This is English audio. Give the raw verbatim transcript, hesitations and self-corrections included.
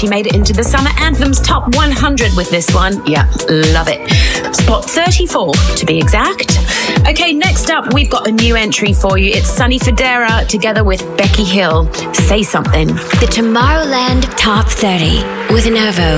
She made it into the Summer Anthems Top one hundred with this one. Yeah, love it. Spot thirty-four to be exact. Okay, next up, we've got a new entry for you. It's Sunny Federa together with Becky Hill. Say Something. The Tomorrowland Top thirty with Nervo.